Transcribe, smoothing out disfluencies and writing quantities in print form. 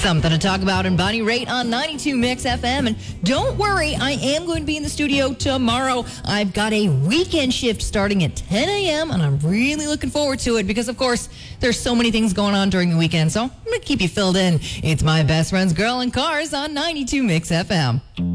Something to talk about in Bonnie Raitt on 92 Mix FM. And don't worry, I am going to be in the studio tomorrow. I've got a weekend shift starting at 10 a.m. and I'm really looking forward to it because, of course, there's so many things going on during the weekend. So I'm going to keep you filled in. It's my best friend's girl in cars on 92 Mix FM.